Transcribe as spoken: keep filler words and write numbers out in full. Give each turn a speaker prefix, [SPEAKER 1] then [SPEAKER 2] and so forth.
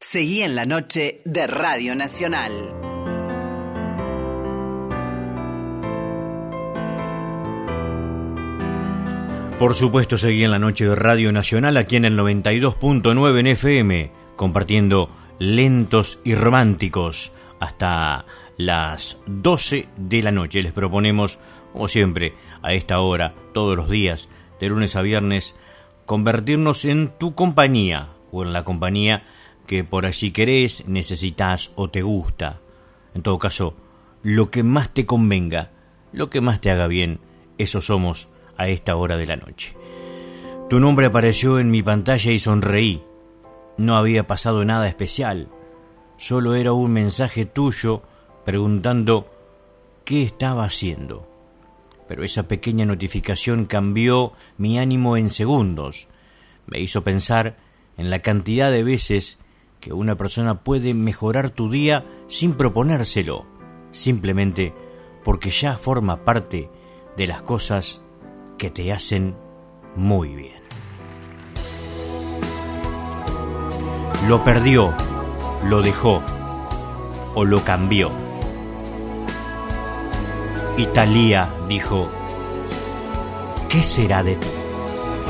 [SPEAKER 1] Seguí en la noche de Radio Nacional.
[SPEAKER 2] Por supuesto, seguí en la noche de Radio Nacional, aquí en el noventa y dos punto nueve en F M, compartiendo lentos y románticos hasta las doce de la noche. Les proponemos, como siempre, a esta hora, todos los días, de lunes a viernes, convertirnos en tu compañía o en la compañía que por allí querés, necesitas o te gusta. En todo caso, lo que más te convenga, lo que más te haga bien, eso somos a esta hora de la noche. Tu nombre apareció en mi pantalla y sonreí. No había pasado nada especial, solo era un mensaje tuyo preguntando qué estaba haciendo. Pero esa pequeña notificación cambió mi ánimo en segundos. Me hizo pensar en la cantidad de veces que una persona puede mejorar tu día sin proponérselo, simplemente porque ya forma parte de las cosas que te hacen muy bien. Lo perdió, lo dejó o lo cambió. Y Thalía dijo: ¿qué será de ti?